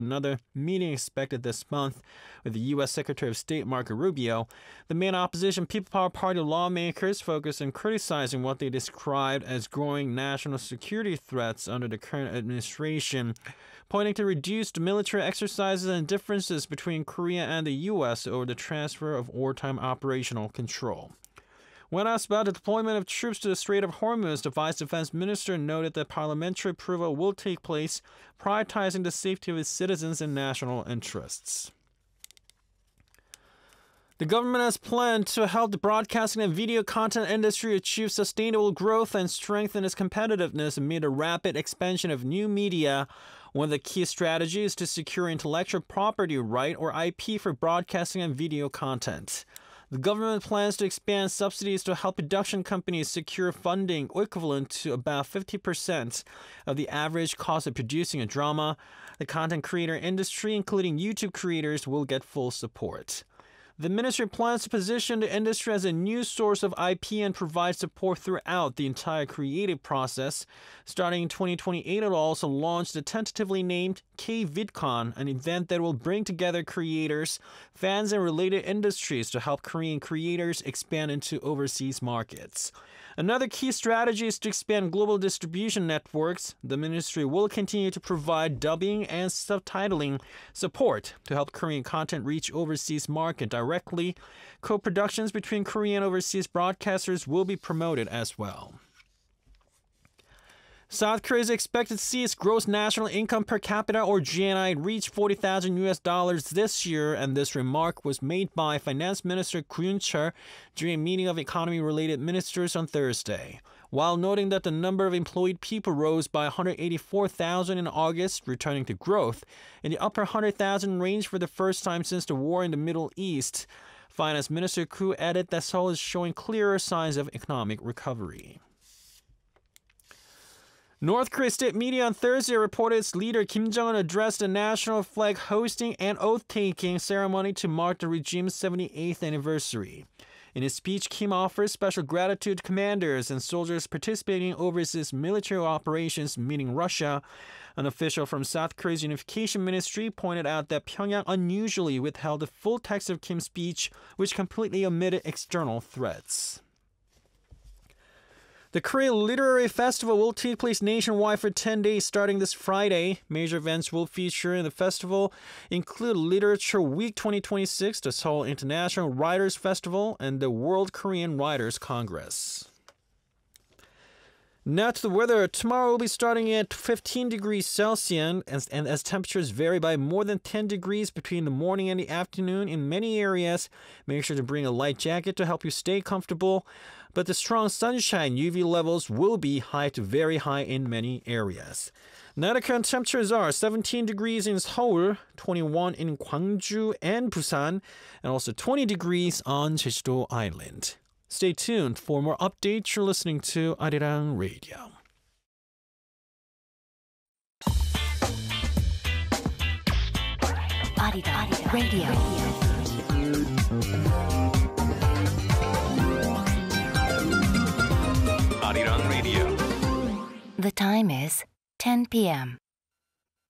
another meeting expected this month with the U.S. Secretary of State Marco Rubio. The main opposition People Power Party lawmakers focused on criticizing what they described as growing national security threats under the current administration, pointing to reduced military exercises and differences between Korea and the U.S. over the transfer of wartime operational control. When asked about the deployment of troops to the Strait of Hormuz, the Vice Defense Minister noted that parliamentary approval will take place, prioritizing the safety of its citizens and national interests. The government has planned to help the broadcasting and video content industry achieve sustainable growth and strengthen its competitiveness amid a rapid expansion of new media. One of the key strategies is to secure intellectual property right or IP for broadcasting and video content. The government plans to expand subsidies to help production companies secure funding equivalent to about 50% of the average cost of producing a drama. The content creator industry, including YouTube creators, will get full support. The ministry plans to position the industry as a new source of IP and provide support throughout the entire creative process. Starting in 2028, it will also launch the tentatively named K-VidCon, an event that will bring together creators, fans, and related industries to help Korean creators expand into overseas markets. Another key strategy is to expand global distribution networks. The ministry will continue to provide dubbing and subtitling support to help Korean content reach overseas market directly. Co-productions between Korean and overseas broadcasters will be promoted as well. South Korea is expected to see its gross national income per capita, or GNI, reach $40,000 this year, and this remark was made by Finance Minister Koo Yoon-chul during a meeting of economy-related ministers on Thursday. While noting that the number of employed people rose by 184,000 in August, returning to growth in the upper 100,000 range for the first time since the war in the Middle East, Finance Minister Koo added that Seoul is showing clearer signs of economic recovery. North Korea state media on Thursday reported its leader Kim Jong-un addressed the national flag hosting and oath-taking ceremony to mark the regime's 78th anniversary. In his speech, Kim offered special gratitude to commanders and soldiers participating in overseas military operations meeting Russia. An official from South Korea's Unification Ministry pointed out that Pyongyang unusually withheld the full text of Kim's speech, which completely omitted external threats. The Korea Literary Festival will take place nationwide for 10 days starting this Friday. Major events will feature in the festival include Literature Week 2026, the Seoul International Writers Festival, and the World Korean Writers Congress. Now to the weather. Tomorrow will be starting at 15 degrees Celsius, and as temperatures vary by more than 10 degrees between the morning and the afternoon in many areas. Make sure to bring a light jacket to help you stay comfortable. But the strong sunshine UV levels will be high to very high in many areas. Now the current temperatures are 17 degrees in Seoul, 21 in Gwangju and Busan, and also 20 degrees on Jeju-do Island. Stay tuned for more updates. You're listening to Arirang Radio. Arirang Radio. Arirang Radio. The time is 10 p.m.